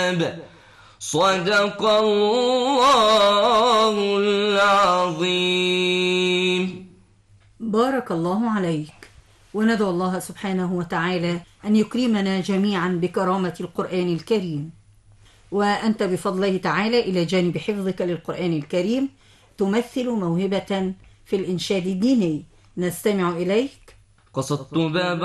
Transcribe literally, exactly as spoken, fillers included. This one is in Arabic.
صدق الله العظيم. بارك الله عليك، وندعو الله سبحانه وتعالى أن يكرمنا جميعا بكرامة القرآن الكريم. وأنت بفضله تعالى إلى جانب حفظك للقرآن الكريم تمثل موهبة في الإنشاد الديني، نستمع إليك. قصدت باب